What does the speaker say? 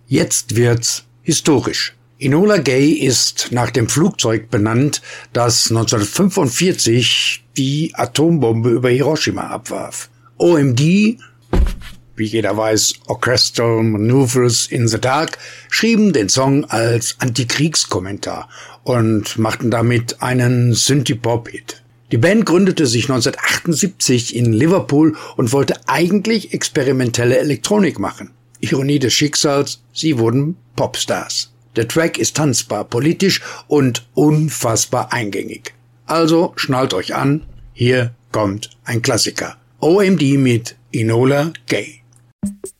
Jetzt wird's historisch. Enola Gay ist nach dem Flugzeug benannt, das 1945 die Atombombe über Hiroshima abwarf. OMD, wie jeder weiß, Orchestral Maneuvers in the Dark, schrieben den Song als Antikriegskommentar und machten damit einen Synthie-Pop-Hit. Die Band gründete sich 1978 in Liverpool und wollte eigentlich experimentelle Elektronik machen. Ironie des Schicksals, sie wurden Popstars. Der Track ist tanzbar, politisch und unfassbar eingängig. Also schnallt euch an, hier kommt ein Klassiker. OMD mit Enola Gay.